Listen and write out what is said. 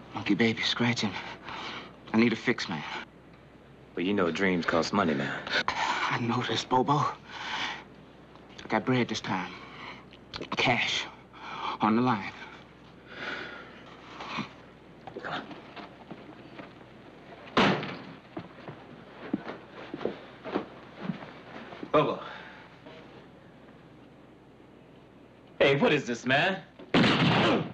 Monkey baby scratching. I need a fix, man. But you know dreams cost money, man. I know this, Bobo. I got bread this time. Cash. On the line. Come on. Bobo. Hey, what is this, man?